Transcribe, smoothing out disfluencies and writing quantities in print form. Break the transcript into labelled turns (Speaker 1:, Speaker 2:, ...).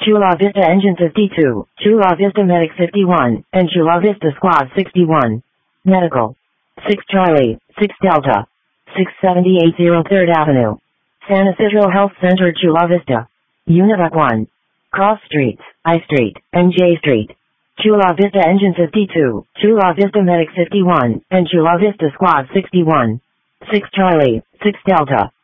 Speaker 1: Chula Vista Engine 52, Chula Vista Medic 51, and Chula Vista Squad 61. Medical. 6 Charlie, 6 Delta. 678 3rd Avenue. San Isidro Health Center, Chula Vista. Unit 1. Cross Streets, I Street, and J Street. Chula Vista Engine 52, Chula Vista Medic 51, and Chula Vista Squad 61. 6 Charlie, 6 Delta.